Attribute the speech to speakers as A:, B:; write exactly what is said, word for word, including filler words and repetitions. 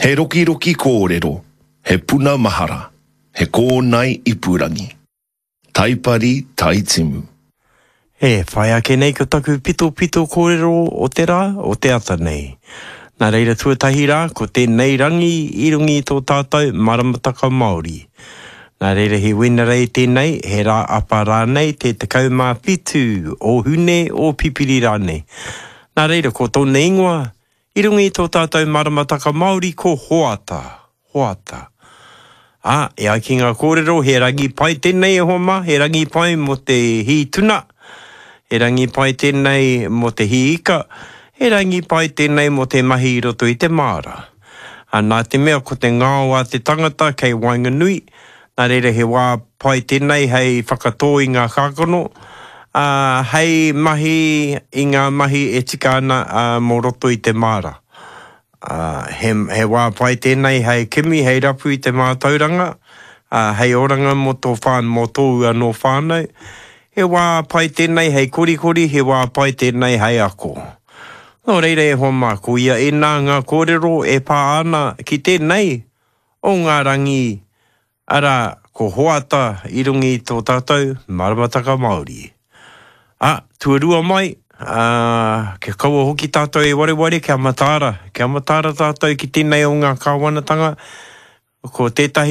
A: He roki roki kōrero, he puna mahara, he kōnai ipurangi. Taipari taitimu.
B: E, whai ake nei ko taku pito pito kōrero o te rā, o te ata nei. Nā reira tuatahi rā, ko tēnei rangi i rungi tō tātou maramataka Māori. Nā reira he wena rei tēnei, he rā apa rānei te tekau mā pitu, o hune o pipiri rānei. Nā reira ko tōna ingoa, i rungi tō tātou maramataka Māori ko hoata, hoata. Ah, e ai ki ngā kōrero, he rangi pai tēnei e homa, he rangi pai mo te hi tuna, he rangi pai tēnei mo te hi ika, he rangi pai tēnei mo te mahi i roto i te māra. Ah, nā te mea ko te ngāo te tangata kei Wainganui, nā reira he wā pai tēnei hei whakatō i ngā kākono, uh, hei mahi i ngā mahi e tika ana uh, mō roto i te māra. Uh, he, he wā pai tēnei hei kimi, hei rapu i te mātauranga, uh, hei oranga mo tō whān, mo tōua no whānau, he wā pai tēnei hei korikori, he wā pai tēnei hei ako. Nō reira e homa, ko ia e nā ngā kōrero e pā ana ki tēnei o ngā rangi, ara ko hoata i rungi tō tātou maramataka Māori. Ah, tuarua mai, uh, ke kaua hoki tātou e ware ware, kia matara, kia matara tātou ki tēnei o ngā kāwanatanga, ko tētahi